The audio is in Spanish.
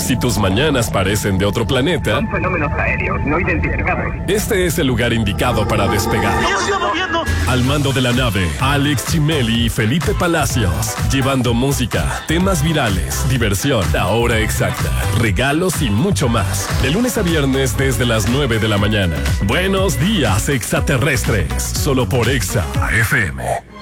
Si tus mañanas parecen de otro planeta, son fenómenos aéreos no identificados. Este es el lugar indicado para despegar. ¡Ya se está moviendo! Al mando de la nave, Alex Chimeli y Felipe Palacios, llevando música, temas virales, diversión, la hora exacta, regalos y mucho más. De lunes a viernes desde las 9 de la mañana. Buenos días, extraterrestres. Solo por Exa FM.